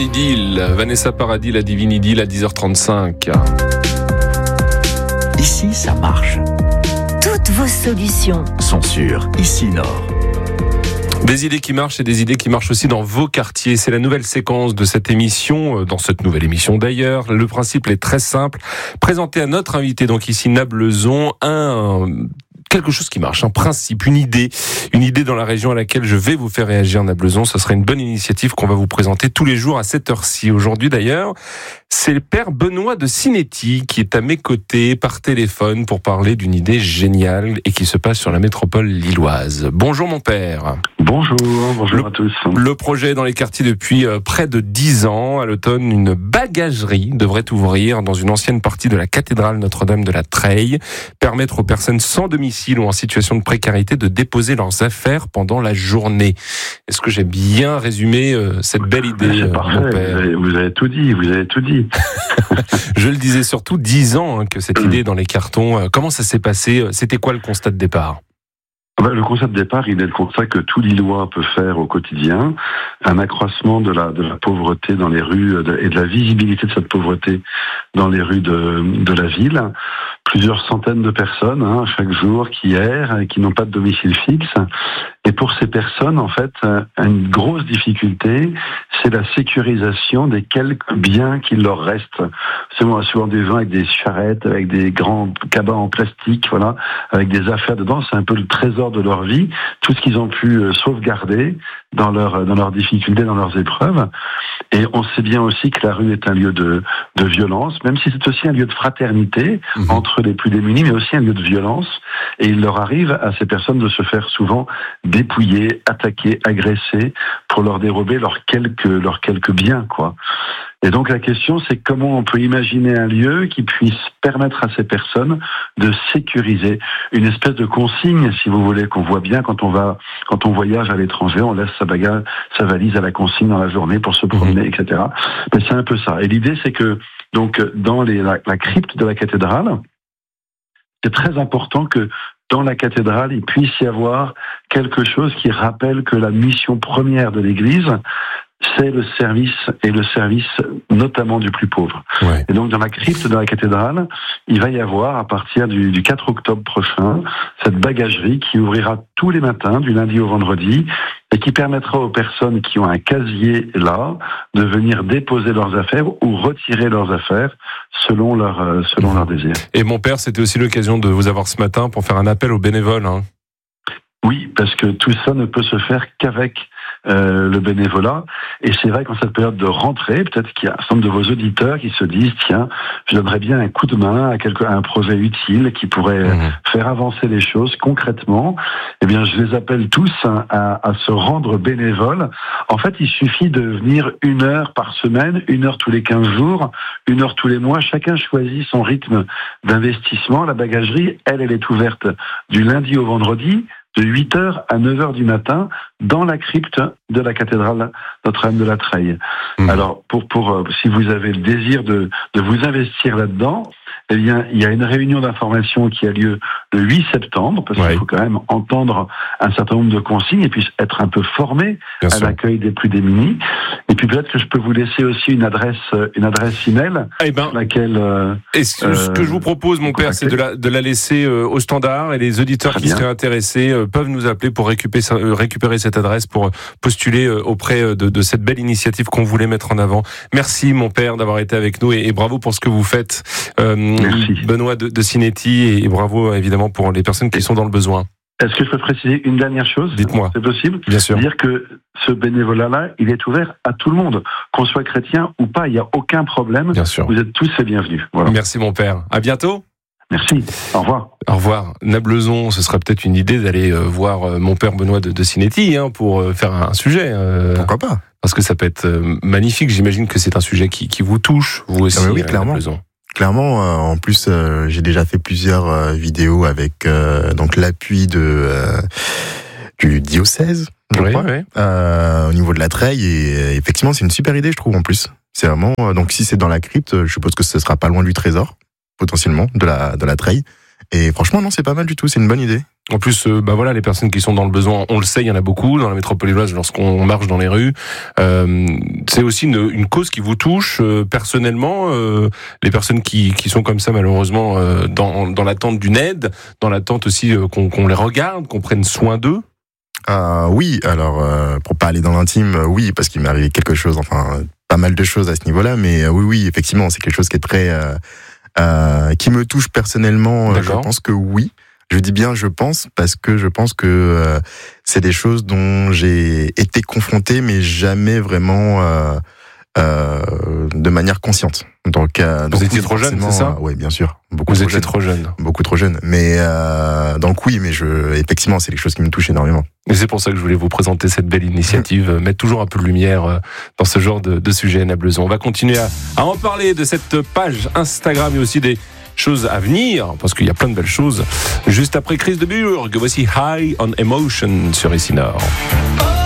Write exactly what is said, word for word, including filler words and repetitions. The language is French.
Idylle, Vanessa Paradis, la Divine Idylle à dix heures trente-cinq. Ici, ça marche. Toutes vos solutions sont sur Ici Nord. Des idées qui marchent et des idées qui marchent aussi dans vos quartiers. C'est la nouvelle séquence de cette émission, dans cette nouvelle émission d'ailleurs. Le principe est très simple. Présenter à notre invité, donc ici Nablezon, un... quelque chose qui marche, un principe, une idée, une idée dans la région à laquelle je vais vous faire réagir, Nablezon. Ce serait une bonne initiative qu'on va vous présenter tous les jours à cette heure-ci. Aujourd'hui d'ailleurs, c'est le père Benoît de Sinéty qui est à mes côtés par téléphone pour parler d'une idée géniale et qui se passe sur la métropole lilloise. Bonjour mon père. Bonjour, bonjour le, à tous. Le projet est dans les quartiers depuis euh, près de dix ans. À l'automne, une bagagerie devrait ouvrir dans une ancienne partie de la cathédrale Notre-Dame de la Treille, permettre aux personnes sans domicile ou en situation de précarité de déposer leurs affaires pendant la journée. Est-ce que j'ai bien résumé euh, cette belle idée, C'est euh, parfait, mon père ? vous, avez, vous avez tout dit, vous avez tout dit. Je le disais surtout, dix ans hein, que cette idée est dans les cartons. Euh, comment ça s'est passé ? C'était quoi le constat de départ ? Le constat de départ, il est le constat que tout Lillois peut faire au quotidien, un accroissement de la, de la pauvreté dans les rues de, et de la visibilité de cette pauvreté dans les rues de, de la ville. Plusieurs centaines de personnes hein, chaque jour qui errent et qui n'ont pas de domicile fixe. Et pour ces personnes, en fait, une grosse difficulté, c'est la sécurisation des quelques biens qu'il leur reste. C'est souvent des gens avec des charrettes, avec des grands cabas en plastique, voilà, avec des affaires dedans. C'est un peu le trésor de leur vie, tout ce qu'ils ont pu sauvegarder dans leur dans leurs difficultés, dans leurs épreuves. Et on sait bien aussi que la rue est un lieu de de violence, même si c'est aussi un lieu de fraternité mmh. entre les plus démunis, mais aussi un lieu de violence. Et il leur arrive à ces personnes de se faire souvent dépouiller, attaquer, agresser pour leur dérober leurs quelques leurs quelques biens, quoi. Et donc la question, c'est comment on peut imaginer un lieu qui puisse permettre à ces personnes de sécuriser une espèce de consigne, si vous voulez, qu'on voit bien quand on va, quand on voyage à l'étranger, on laisse sa bagage, sa valise à la consigne dans la journée pour se promener, et cetera. Mais c'est un peu ça. Et l'idée, c'est que donc dans les, la, la crypte de la cathédrale, c'est très important que dans la cathédrale, il puisse y avoir quelque chose qui rappelle que la mission première de l'Église, c'est le service, et le service notamment du plus pauvre. Ouais. Et donc dans la crypte de la cathédrale, il va y avoir à partir du, du quatre octobre prochain, cette bagagerie qui ouvrira tous les matins, du lundi au vendredi, et qui permettra aux personnes qui ont un casier là, de venir déposer leurs affaires ou retirer leurs affaires selon leur, euh, selon mmh. leur désir. Et mon père, c'était aussi l'occasion de vous avoir ce matin pour faire un appel aux bénévoles, hein. Oui, parce que tout ça ne peut se faire qu'avec euh, le bénévolat. Et c'est vrai qu'en cette période de rentrée, peut-être qu'il y a un certain nombre de vos auditeurs qui se disent, tiens, je donnerais bien un coup de main à, quelque, à un projet utile qui pourrait mmh. faire avancer les choses concrètement. Eh bien, je les appelle tous à, à, à se rendre bénévoles. En fait, il suffit de venir une heure par semaine, une heure tous les quinze jours, une heure tous les mois. Chacun choisit son rythme d'investissement. La bagagerie, elle, elle est ouverte du lundi au vendredi, de huit heures à neuf heures du matin, dans la crypte de la cathédrale Notre-Dame de la Treille. Mmh. Alors, pour, pour, si vous avez le désir de, de vous investir là-dedans, eh bien, il y a une réunion d'information qui a lieu le huit septembre, parce ouais. qu'il faut quand même entendre un certain nombre de consignes et puis être un peu formé Bien à sûr. l'accueil des plus démunis. Et puis peut-être que je peux vous laisser aussi une adresse, une adresse email, eh ben, laquelle. Euh, et ce, euh, ce que je vous propose, mon père, c'est de la, de la laisser euh, au standard, et les auditeurs Très qui bien. seraient intéressés euh, peuvent nous appeler pour récupérer, euh, récupérer cette adresse pour postuler euh, auprès de, de cette belle initiative qu'on voulait mettre en avant. Merci, mon père, d'avoir été avec nous et, et bravo pour ce que vous faites. Euh, Merci. Benoît de, de Sinéty, et, et bravo évidemment pour les personnes qui sont dans le besoin. Est-ce que je peux préciser une dernière chose ? Dites-moi. C'est possible ? Bien sûr. Dire que ce bénévolat-là, il est ouvert à tout le monde, qu'on soit chrétien ou pas, il n'y a aucun problème. Bien sûr. Vous êtes tous les bienvenus. Voilà. Merci mon père. À bientôt. Merci. Au revoir. Au revoir. Nablezon, ce serait peut-être une idée d'aller euh, voir euh, mon père Benoît de, de Sinéty hein, pour euh, faire un sujet. Euh, Pourquoi pas ? Parce que ça peut être euh, magnifique. J'imagine que c'est un sujet qui, qui vous touche, vous aussi. Ah oui, clairement. Nablezon. Clairement, euh, en plus, euh, j'ai déjà fait plusieurs euh, vidéos avec euh, donc l'appui de euh, du diocèse, je oui, crois, oui. Euh, au niveau de la Treille. Et euh, effectivement, c'est une super idée, je trouve. En plus, c'est vraiment euh, donc si c'est dans la crypte, je suppose que ce sera pas loin du trésor, potentiellement de la de la Treille. Et franchement, non, c'est pas mal du tout. C'est une bonne idée. En plus, euh, bah voilà, les personnes qui sont dans le besoin, on le sait, il y en a beaucoup dans la métropole lilloise lorsqu'on marche dans les rues. Euh, c'est aussi une, une cause qui vous touche euh, personnellement. Euh, les personnes qui, qui sont comme ça, malheureusement, euh, dans, dans l'attente d'une aide, dans l'attente aussi euh, qu'on, qu'on les regarde, qu'on prenne soin d'eux. Euh, oui, alors euh, pour pas aller dans l'intime, euh, oui, parce qu'il m'est arrivé quelque chose, enfin pas mal de choses à ce niveau-là, mais euh, oui, oui, effectivement, c'est quelque chose qui est très, euh, euh, qui me touche personnellement. Euh, je pense que oui. Je dis bien je pense parce que je pense que euh, c'est des choses dont j'ai été confronté, mais jamais vraiment euh, euh, de manière consciente. Donc, euh, vous donc étiez oui, trop jeune, c'est ça? Oui, bien sûr. Beaucoup vous trop étiez jeune. trop jeune. Beaucoup trop jeune. Mais euh, donc oui, mais je, effectivement, c'est quelque chose qui me touche énormément. Et c'est pour ça que je voulais vous présenter cette belle initiative, mmh. mettre toujours un peu de lumière dans ce genre de, de sujet, Nablezon. On va continuer à, à en parler de cette page Instagram et aussi des choses à venir, parce qu'il y a plein de belles choses. Juste après Chris de Burgh, voici High on Emotion sur Ici Nord.